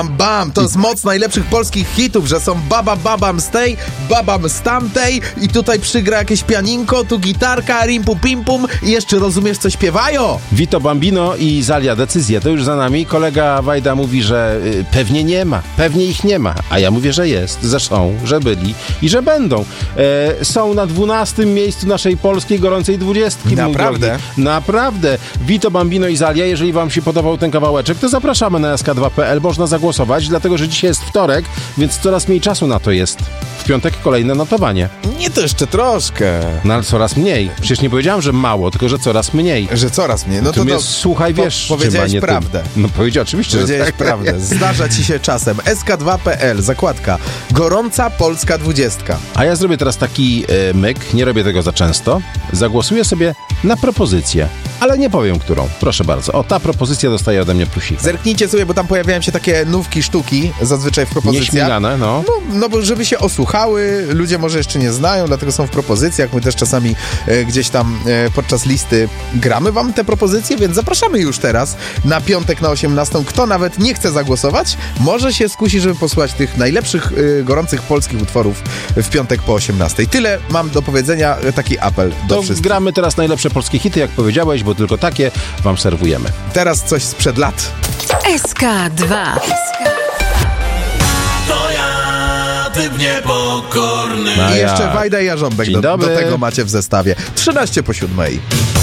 Bam, to jest moc najlepszych polskich hitów, że są babam z tej, babam z tamtej i tutaj przygra jakieś pianinko, tu gitarka, rimpu pimpum i jeszcze rozumiesz, co śpiewają. Vito Bambino i Zalia, decyzja, to już za nami. Kolega Wajda mówi, że pewnie nie ma, pewnie ich nie ma, a ja mówię, że jest, że są, że byli i że będą. Są na 12. miejscu naszej polskiej gorącej 20. Naprawdę? Naprawdę. Vito Bambino i Zalia, jeżeli wam się podobał ten kawałeczek, to zapraszamy na sk2.pl, można zagłosować, dlatego że dzisiaj jest wtorek, więc coraz mniej czasu na to jest. W piątek kolejne notowanie. Nie, to jeszcze troszkę. No ale coraz mniej. Przecież nie powiedziałem, że mało, tylko że coraz mniej. Że coraz mniej. No Ty to mnie słuchaj, wiesz, powiedziałeś nie prawdę. No powiedział oczywiście, Powiedziałeś że tak. prawdę. Zdarza ci się czasem. sk2.pl, zakładka. Gorąca Polska 20. A ja zrobię teraz taki myk, nie robię tego za często. Zagłosuję sobie na propozycję, ale nie powiem którą. Proszę bardzo. O, ta propozycja dostaje ode mnie plusika. Zerknijcie sobie, bo tam pojawiają się takie nówki, sztuki, zazwyczaj w propozycjach. Nieśmigane, no. No bo żeby się osłuchały, ludzie może jeszcze nie znają, dlatego są w propozycjach. My też czasami gdzieś tam podczas listy gramy wam te propozycje, więc zapraszamy już teraz na piątek na 18. Kto nawet nie chce zagłosować, może się skusi, żeby posłuchać tych najlepszych, gorących polskich utworów w piątek po 18. Tyle mam do powiedzenia, taki apel do To wszystkich. gramy teraz najlepsze polskie hity, jak powiedziałeś, bo tylko takie wam serwujemy. Teraz coś sprzed lat. SK2. To ja, typ niepokorny. A I ja. jeszcze Wajda i Jarząbek Dzień do dobry. tego macie w zestawie. 13 po 7.